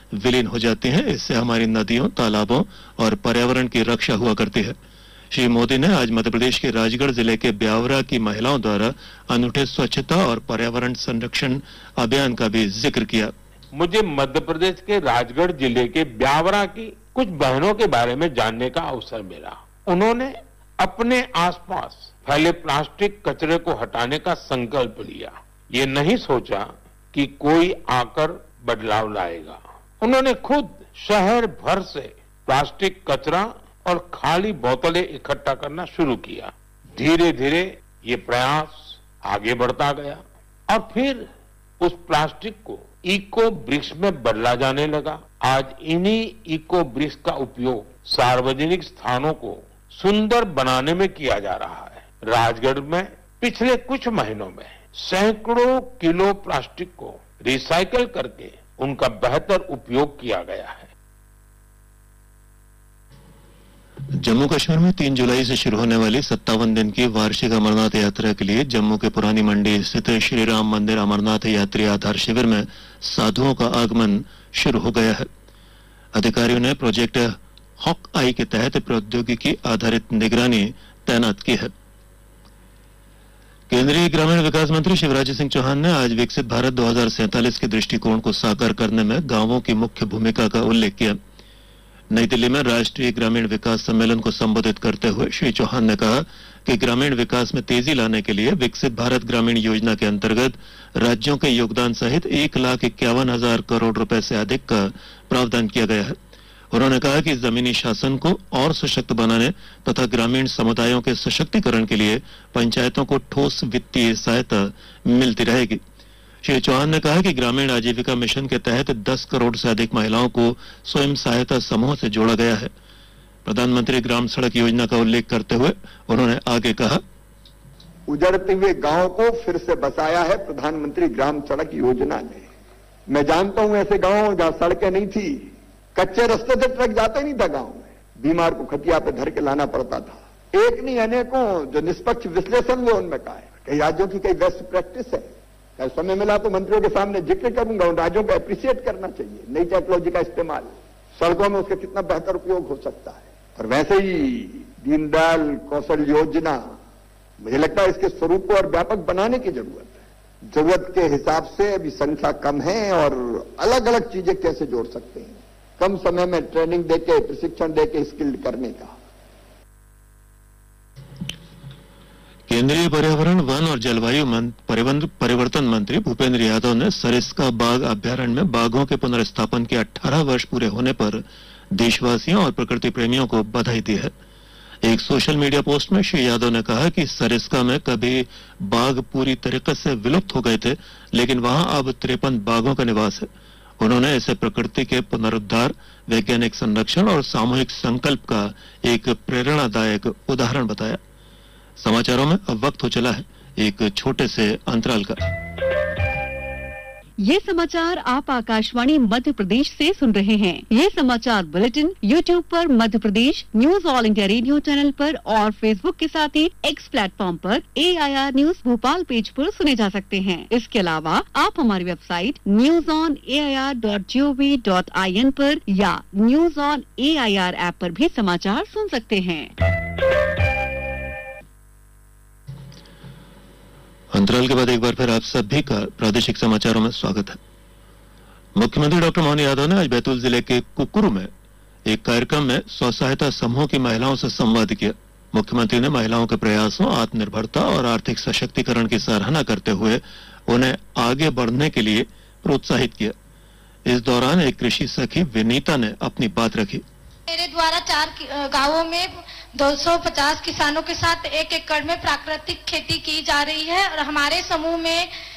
विलीन हो जाती हैं। इससे हमारी नदियों, तालाबों और पर्यावरण की रक्षा हुआ करती है। श्री मोदी ने आज मध्य प्रदेश के राजगढ़ जिले के ब्यावरा की महिलाओं द्वारा अनूठे स्वच्छता और पर्यावरण संरक्षण अभियान का भी जिक्र किया। मुझे मध्य प्रदेश के राजगढ़ जिले के ब्यावरा की कुछ बहनों के बारे में जानने का अवसर मिला। उन्होंने अपने आसपास फैले प्लास्टिक कचरे को हटाने का संकल्प लिया। ये नहीं सोचा कि कोई आकर बदलाव लाएगा। उन्होंने खुद शहर भर से प्लास्टिक कचरा और खाली बोतलें इकट्ठा करना शुरू किया। धीरे धीरे ये प्रयास आगे बढ़ता गया और फिर उस प्लास्टिक को इको ब्रिक्स में बदला जाने लगा। आज इन्हीं इको ब्रिक्स का उपयोग सार्वजनिक स्थानों को सुंदर बनाने में किया जा रहा है। राजगढ़ में पिछले कुछ महीनों में सैकड़ों किलो प्लास्टिक को रिसाइकल करके उनका बेहतर उपयोग किया गया है। जम्मू कश्मीर में 3 जुलाई से शुरू होने वाली 57 दिन की वार्षिक अमरनाथ यात्रा के लिए जम्मू के पुरानी मंडी स्थित श्री राम मंदिर अमरनाथ यात्री आधार शिविर में साधुओं का आगमन शुरू हो गया है। अधिकारियों ने प्रोजेक्ट हॉक आई के तहत प्रौद्योगिकी आधारित निगरानी तैनात की है। केंद्रीय ग्रामीण विकास मंत्री शिवराज सिंह चौहान ने आज विकसित भारत 2047 के दृष्टिकोण को साकार करने में गांवों की मुख्य भूमिका का उल्लेख किया। नई दिल्ली में राष्ट्रीय ग्रामीण विकास सम्मेलन को संबोधित करते हुए श्री चौहान ने कहा कि ग्रामीण विकास में तेजी लाने के लिए विकसित भारत ग्रामीण योजना के अंतर्गत राज्यों के योगदान सहित 1,51,000 करोड़ रुपए से अधिक का प्रावधान किया गया है। उन्होंने कहा कि जमीनी शासन को और सशक्त बनाने तथा ग्रामीण समुदायों के सशक्तिकरण के लिए पंचायतों को ठोस वित्तीय सहायता मिलती रहेगी। श्री चौहान ने कहा कि ग्रामीण आजीविका मिशन के तहत 10 करोड़ से अधिक महिलाओं को स्वयं सहायता समूह से जोड़ा गया है। प्रधानमंत्री ग्राम सड़क योजना का उल्लेख करते हुए उन्होंने आगे कहा, उजड़ते हुए गांव को फिर से बसाया है प्रधानमंत्री ग्राम सड़क योजना ने। मैं जानता हूं ऐसे गांव जहां सड़कें नहीं थी, कच्चे रास्ते से ट्रक जाते नहीं था गांव में, बीमार को खटिया पे धर के लाना पड़ता था। एक नहीं अनेकों जो निष्पक्ष विश्लेषण हुए उनमें कहा है कई राज्यों की कई बेस्ट प्रैक्टिस है। कल समय मिला तो मंत्रियों के सामने जिक्र करूंगा। उन राज्यों को अप्रिशिएट करना चाहिए नई टेक्नोलॉजी का इस्तेमाल, सड़कों में उसका कितना बेहतर उपयोग हो सकता है। और वैसे ही दीनदयाल कौशल योजना, मुझे लगता है इसके स्वरूप को और व्यापक बनाने की जरूरत है। जरूरत के हिसाब से अभी संख्या कम है और अलग अलग चीजें कैसे जोड़ सकते हैं, कम समय में ट्रेनिंग देके प्रशिक्षण देके स्किल्ड करने का। केंद्रीय पर्यावरण, वन और जलवायु परिवर्तन मंत्री भूपेंद्र यादव ने सरिस्का बाघ अभ्यारण्य में बाघों के पुनर्स्थापन के 18 वर्ष पूरे होने पर देशवासियों और प्रकृति प्रेमियों को बधाई दी है। एक सोशल मीडिया पोस्ट में श्री यादव ने कहा कि सरिस्का में कभी बाघ पूरी तरीके से विलुप्त हो गए थे, लेकिन वहां अब 53 बाघों का निवास है। उन्होंने इसे प्रकृति के पुनरुद्धार, वैज्ञानिक संरक्षण और सामूहिक संकल्प का एक प्रेरणादायक उदाहरण बताया। समाचारों में अब वक्त हो चला है एक छोटे से अंतराल का। ये समाचार आप आकाशवाणी मध्य प्रदेश से सुन रहे हैं। ये समाचार बुलेटिन YouTube पर Madhya Pradesh news all India radio channel पर और Facebook के साथ ही X प्लेटफॉर्म पर AIR न्यूज भोपाल पेज पर सुने जा सकते हैं। इसके अलावा आप हमारी वेबसाइट newsonair.gov.in पर या न्यूज ऑन AIR ऐप पर भी समाचार सुन सकते हैं। अंतराल के बाद एक बार फिर आप सभी का प्रादेशिक समाचारों में स्वागत है। मुख्यमंत्री डॉक्टर मोहन यादव ने आज बैतूल जिले के कुकुरू में एक कार्यक्रम में स्व सहायता समूह की महिलाओं से संवाद किया। मुख्यमंत्री ने महिलाओं के प्रयासों, आत्मनिर्भरता और आर्थिक सशक्तिकरण की सराहना करते हुए उन्हें आगे बढ़ने के लिए प्रोत्साहित किया। इस दौरान एक कृषि सखी विनीता ने अपनी बात रखी। मेरे द्वारा 4 गांवों में 250 किसानों के साथ 1 एकड़ में प्राकृतिक खेती की जा रही है और हमारे समूह में